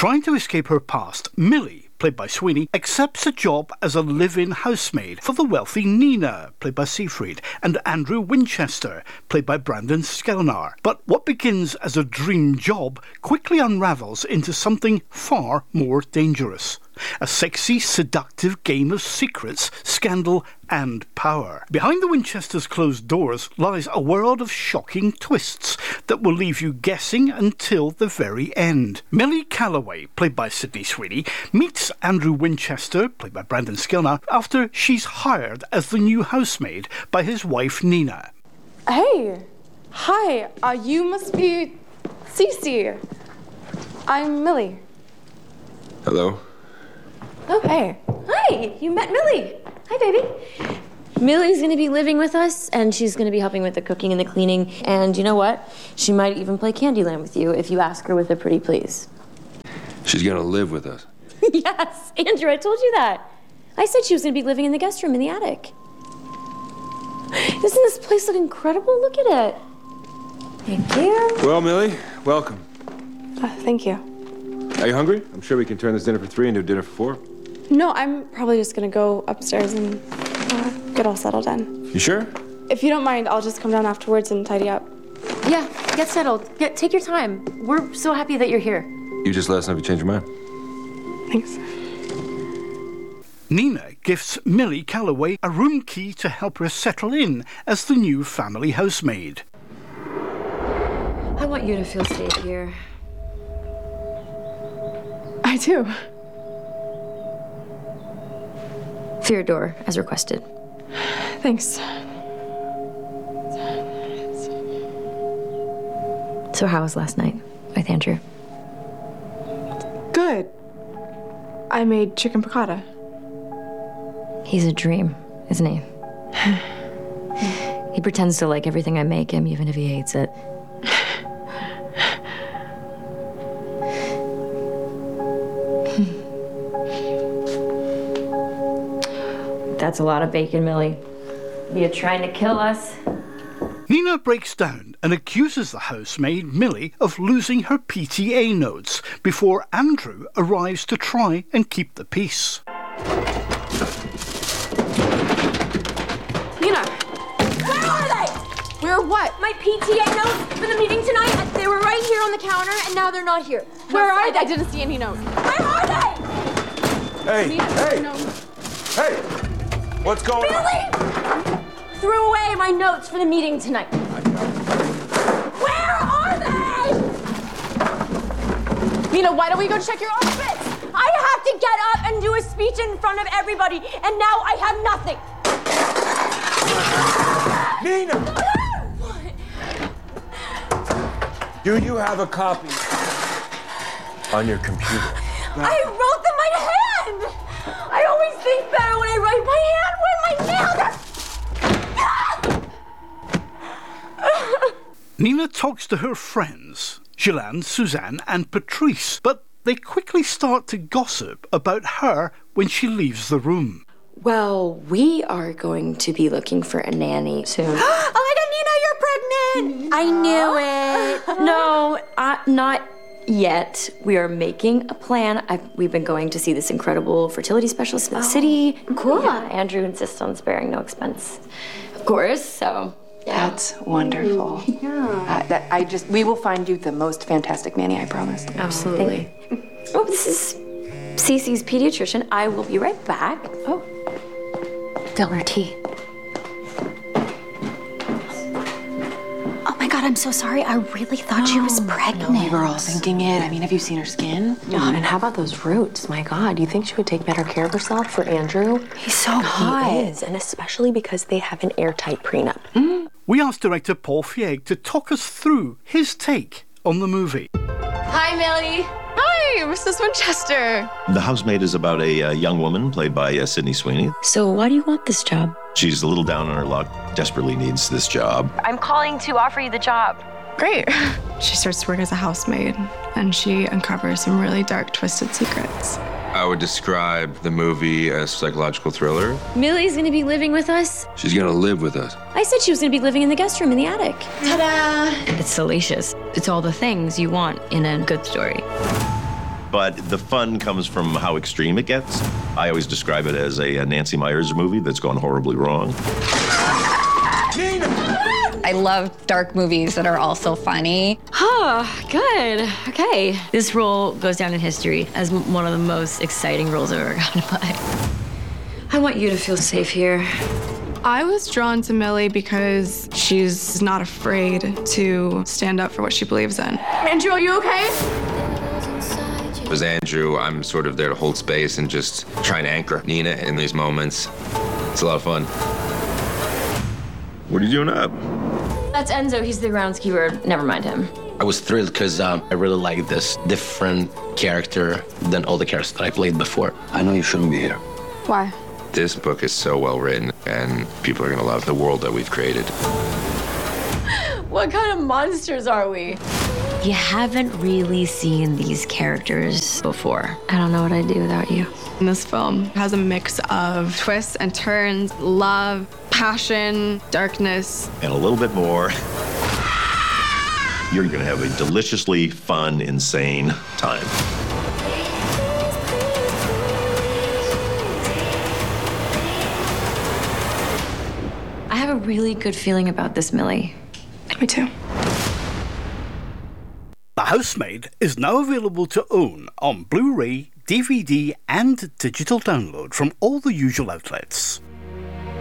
Trying to escape her past, Millie, played by Sweeney, accepts a job as a live-in housemaid for the wealthy Nina, played by Seyfried, and Andrew Winchester, played by Brandon Sklenar. But what begins as a dream job quickly unravels into something far more dangerous. A sexy, seductive game of secrets, scandal and power. Behind the Winchesters' closed doors lies a world of shocking twists that will leave you guessing until the very end. Millie Calloway, played by Sydney Sweeney, meets Andrew Winchester, played by Brandon Sklenar, after she's hired as the new housemaid by his wife Nina. Hey! Hi, you must be Cece. I'm Millie. Hello. Oh, hey. Hi, you met Millie. Hi, baby. Millie's gonna be living with us, and she's gonna be helping with the cooking and the cleaning. And you know what? She might even play Candyland with you if you ask her with a pretty please. She's gonna live with us. Yes, Andrew, I told you that. I said she was gonna be living in the guest room in the attic. Doesn't this place look incredible? Look at it. Thank you. Well, Millie, welcome. Thank you. Are you hungry? I'm sure we can turn this dinner for 3 into dinner for 4. No, I'm probably just gonna go upstairs and get all settled in. You sure? If you don't mind, I'll just come down afterwards and tidy up. Yeah, get settled. Take your time. We're so happy that you're here. You just let us know if you change your mind. Thanks. Nina gifts Millie Calloway a room key to help her settle in as the new family housemaid. I want you to feel safe here. I do. Fear door, as requested. Thanks. So how was last night with Andrew? Good. I made chicken piccata. He's a dream, isn't he? He pretends to like everything I make him, even if he hates it. That's a lot of bacon, Millie. You're trying to kill us? Nina breaks down and accuses the housemaid, Millie, of losing her PTA notes before Andrew arrives to try and keep the peace. Nina! Where are they? Where what? My PTA notes for the meeting tonight, they were right here on the counter, and now they're not here. Where are they? I didn't see any notes. Where are they? Hey, Nina, hey, no. hey! What's going on? Billy! Threw away my notes for the meeting tonight. Where are they? Nina, why don't we go check your office? I have to get up and do a speech in front of everybody, and now I have nothing. Nina! Do you have a copy on your computer? I wrote them by hand. I always think better when I write by hand. Where my nails are. Nina talks to her friends, Gillian, Suzanne and Patrice, but they quickly start to gossip about her when she leaves the room. Well, we are going to be looking for a nanny soon. Oh my God, Nina, you're pregnant! I knew it. No, not yet. We are making a plan. We've been going to see this incredible fertility specialist in the city. Cool. Yeah, Andrew insists on sparing no expense, of course, so... Yeah. That's wonderful. Yeah. We will find you the most fantastic nanny, I promise. Absolutely. Oh, this is Cece's pediatrician. I will be right back. Oh. Fill her tea. Oh my God, I'm so sorry. I really thought she was pregnant. No, we were all thinking it. I mean, have you seen her skin? Oh, and how about those roots? My God, you think she would take better care of herself for Andrew? He's so hot. He is, and especially because they have an airtight prenup. We asked director Paul Feig to talk us through his take on the movie. Hi, Millie. Hi, Mrs. Winchester. The housemaid is about a young woman played by Sydney Sweeney. So why do you want this job? She's a little down on her luck, desperately needs this job. I'm calling to offer you the job. Great. She starts to work as a housemaid, and she uncovers some really dark, twisted secrets. I would describe the movie as psychological thriller. Millie's gonna be living with us. She's gonna live with us. I said she was gonna be living in the guest room in the attic. Ta-da! It's salacious. It's all the things you want in a good story. but the fun comes from how extreme it gets. I always describe it as a Nancy Meyers movie that's gone horribly wrong. I love dark movies that are also funny. Oh, good. Okay. This role goes down in history as one of the most exciting roles I've ever gotten to play. I want you to feel safe here. I was drawn to Millie because she's not afraid to stand up for what she believes in. Andrew, are you okay? As Andrew, I'm sort of there to hold space and just try and anchor Nina in these moments. It's a lot of fun. What are you doing up? That's Enzo. He's the groundskeeper. Never mind him. I was thrilled because I really like this different character than all the characters that I played before. I know you shouldn't be here. Why? This book is so well written, and people are going to love the world that we've created. What kind of monsters are we? You haven't really seen these characters before. I don't know what I'd do without you. And this film has a mix of twists and turns, love, passion, darkness. And a little bit more. You're going to have a deliciously fun, insane time. I have a really good feeling about this, Millie. Me too. The Housemaid is now available to own on Blu-ray, DVD and digital download from all the usual outlets.